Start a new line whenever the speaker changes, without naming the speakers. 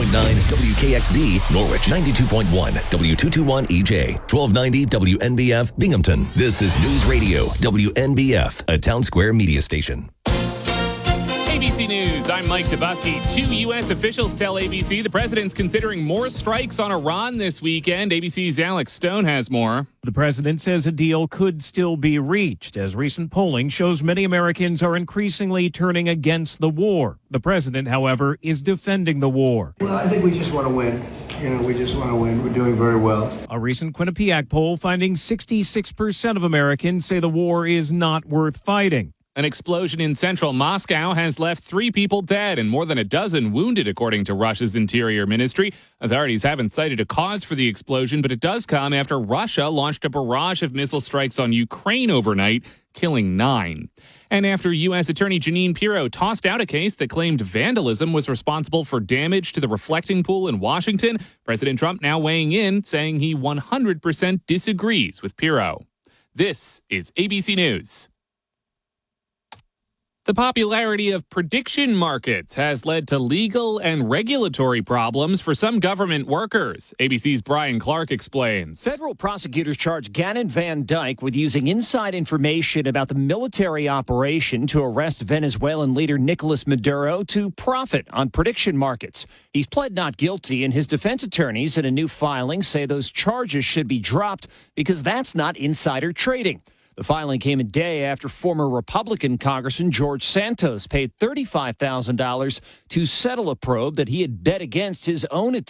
WKXZ, Norwich 92.1, W221 EJ, 1290 WNBF, Binghamton. This is News Radio, WNBF, a Town Square media station.
ABC News, I'm Mike Dubusky. 2 U.S. officials tell ABC the president's considering more strikes on Iran this weekend. ABC's Alex Stone has more.
The president says a deal could still be reached, as recent polling shows many Americans are increasingly turning against the war. The president, however, is defending the war.
Well, I think we just want to win. We just want to win. We're doing very well.
A recent Quinnipiac poll finding 66% of Americans say the war is not worth fighting.
An explosion in central Moscow has left 3 people dead and more than a dozen wounded, according to Russia's interior ministry. Authorities haven't cited a cause for the explosion, but it does come after Russia launched a barrage of missile strikes on Ukraine overnight, killing 9. And after U.S. Attorney Jeanine Pirro tossed out a case that claimed vandalism was responsible for damage to the reflecting pool in Washington, President Trump now weighing in, saying he 100% disagrees with Pirro. This is ABC News. The popularity of prediction markets has led to legal and regulatory problems for some government workers. ABC's Brian Clark explains.
Federal prosecutors charged Gannon Van Dyke with using inside information about the military operation to arrest Venezuelan leader Nicolas Maduro to profit on prediction markets. He's pled not guilty, and his defense attorneys in a new filing say those charges should be dropped because that's not insider trading. The filing came a day after former Republican Congressman George Santos paid $35,000 to settle a probe that he had bet against his own